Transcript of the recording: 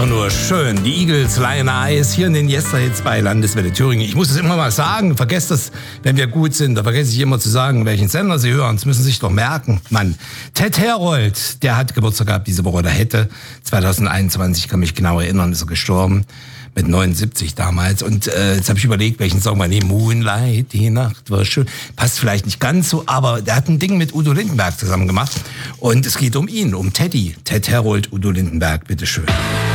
einfach nur schön. Die Eagles, Lion Eyes, hier in den Yesterhits bei Landeswelle Thüringen. Ich muss es immer mal sagen, vergesst das, wenn wir gut sind. Da vergesse ich immer zu sagen, welchen Sender Sie hören. Das müssen Sie sich doch merken. Mann, Ted Herold, der hat Geburtstag gehabt diese Woche, oder hätte. 2021, kann mich genau erinnern, ist er gestorben. Mit 79 damals. Und jetzt habe ich überlegt, welchen Song wir nehmen. Moonlight, die Nacht war schön. Passt vielleicht nicht ganz so, aber der hat ein Ding mit Udo Lindenberg zusammen gemacht. Und es geht um ihn, um Teddy. Ted Herold, Udo Lindenberg, bitteschön.